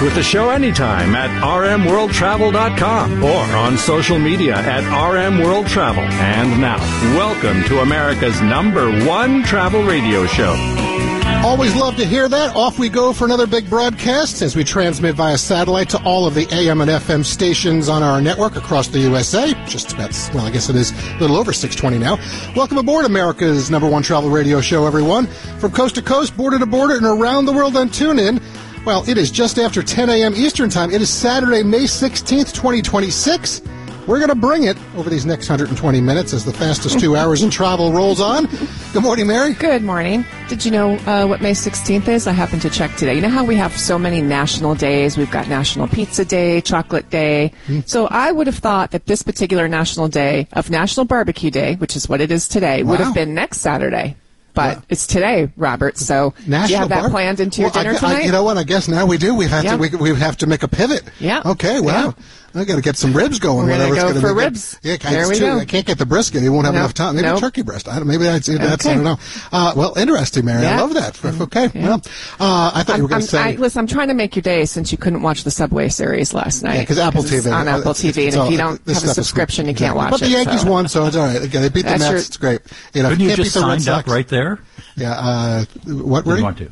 with the show anytime at rmworldtravel.com or on social media at rmworldtravel. And now, welcome to America's #1 travel radio show. Always love to hear that. Off we go for another big broadcast as we transmit via satellite to all of the AM and FM stations on our network across the USA. Just about, well, I guess it is a little over 6:20 now. Welcome aboard America's #1 travel radio show, everyone. From coast to coast, border to border, and around the world on TuneIn. Well, it is just after 10 a.m. Eastern Time. It is Saturday, May 16th, 2026. We're going to bring it over these next 120 minutes as the fastest 2 hours in travel rolls on. Good morning, Mary. Good morning. Did you know what May 16th is? I happened to check today. You know how we have so many national days? We've got National Pizza Day, Chocolate Day. So I would have thought that this particular national day of National Barbecue Day, which is what it is today, would have been next Saturday. But it's today, Robert. So do you have that planned into your dinner tonight? You know what? I guess now we do. We have to make a pivot. Yeah. Okay. Well, I got to get some ribs going. We're going to go for ribs. Yeah. I can't get the brisket. You won't have enough time. Maybe turkey breast. Maybe that's. I don't know. Well, interesting, Mary. I love that. Okay. Yeah. Well, I thought you were going to say. Listen, I'm trying to make your day since you couldn't watch the Subway series last night. Yeah, because Apple TV. On Apple TV, and if you don't have a subscription, you can't watch it. But the Yankees won, so it's all right. They beat the Mets. It's great. Couldn't you just signed up right there? Yeah. What? What do you want to?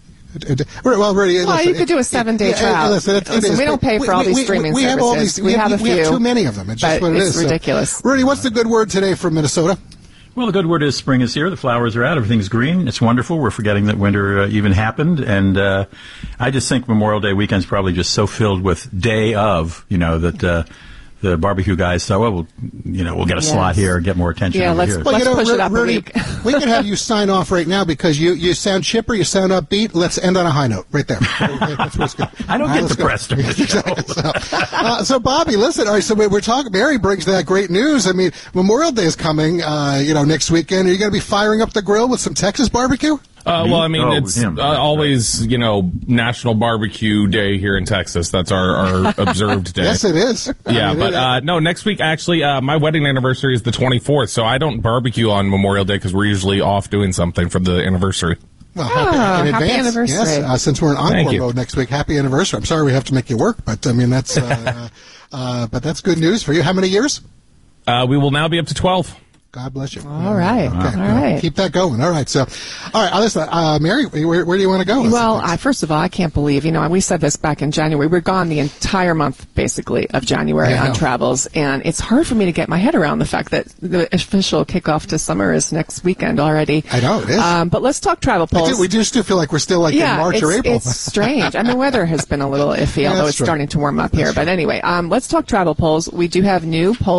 Well, you could do a 7-day trial. Listen, we don't pay for all these streaming services. We have all these. We have a few. We have too many of them. It's just what it is. It's ridiculous. Rudy, what's the good word today from Minnesota? Well, the good word is spring is here. The flowers are out. Everything's green. It's wonderful. We're forgetting that winter even happened. And I just think Memorial Day weekend's probably just so filled with day of, that the barbecue guys thought, well, we'll get a slot here, get more attention over here. Let's push it up a week. We could have you sign off right now because you sound chipper, you sound upbeat. Let's end on a high note right there. That's what's good. I don't get depressed on the show. So, Bobby, listen. All right, so we're talking. Mary brings that great news. I mean, Memorial Day is coming. Next weekend. Are you going to be firing up the grill with some Texas barbecue? Well, I mean, it's always, National Barbecue Day here in Texas. That's our observed day. Yes, it is. Yeah, but no, next week, actually, my wedding anniversary is the 24th, so I don't barbecue on Memorial Day because we're usually off doing something for the anniversary. Well, happy anniversary. Yes, since we're in encore mode next week, happy anniversary. I'm sorry we have to make you work, but, I mean, that's but that's good news for you. How many years? We will now be up to 12. God bless you. All right. Okay. All right. Keep that going. All right. So, all right. Listen, Mary, where do you want to go? Well, first of all, I can't believe, we said this back in January. We're gone the entire month, basically, of January on travels. And it's hard for me to get my head around the fact that the official kickoff to summer is next weekend already. I know, it is. But let's talk travel polls. We do still feel like we're still in March or April. It's strange. And the weather has been a little iffy, although it's starting to warm up here. But anyway, let's talk travel polls. We do have new polls